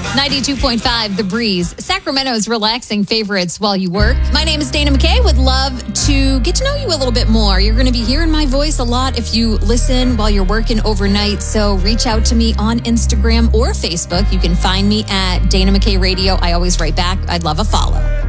92.5 The Breeze, Sacramento's relaxing favorites while you work. My name is Dana McKay. Would love to get to know you a little bit more. You're going to be hearing my voice a lot if you listen while you're working overnight. So reach out to me on Instagram or Facebook. You can find me at Dana McKay Radio. I always write back. I'd love a follow.